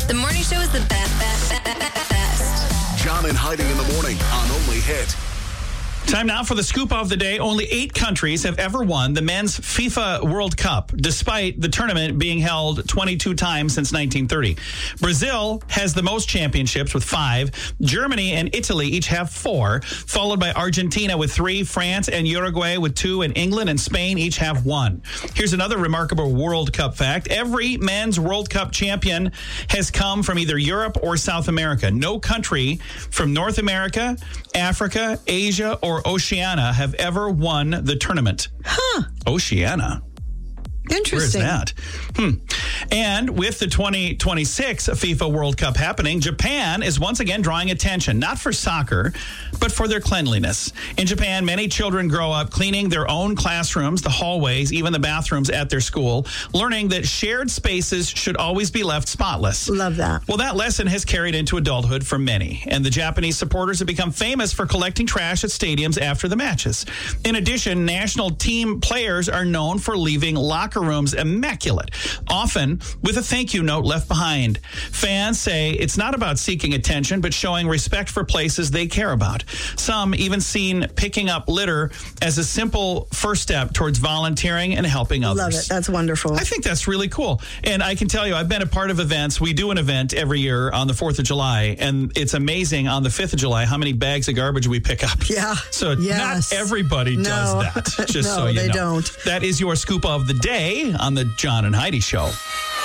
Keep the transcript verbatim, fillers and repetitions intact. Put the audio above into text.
The morning show is the best, best, best, best. John and Heidi in the morning on Only Hit. Time now for the scoop of the day. Only eight countries have ever won the men's FIFA World Cup, despite the tournament being held twenty-two times since nineteen thirty. Brazil has the most championships with five. Germany and Italy each have four, followed by Argentina with three, France and Uruguay with two, and England and Spain each have one. Here's another remarkable World Cup fact. Every men's World Cup champion has come from either Europe or South America. No country from North America, Africa, Asia, or Oceania have ever won the tournament. Huh. Oceania. Interesting. Where's that? Hmm. And with the twenty twenty-six FIFA World Cup happening, Japan is once again drawing attention, not for soccer, but for their cleanliness. In Japan, many children grow up cleaning their own classrooms, the hallways, even the bathrooms at their school, learning that shared spaces should always be left spotless. Love that. Well, that lesson has carried into adulthood for many, and the Japanese supporters have become famous for collecting trash at stadiums after the matches. In addition, national team players are known for leaving locker rooms immaculate, often with a thank you note left behind. Fans say it's not about seeking attention, but showing respect for places they care about. Some even seen picking up litter as a simple first step towards volunteering and helping others. Love it. That's wonderful. I think that's really cool. And I can tell you, I've been a part of events. We do an event every year on the fourth of July, and it's amazing on the fifth of July how many bags of garbage we pick up. Yeah. So yes. not everybody no. does that, just no, so you they know. don't. That is your scoop of the day on the John and Heidi Show.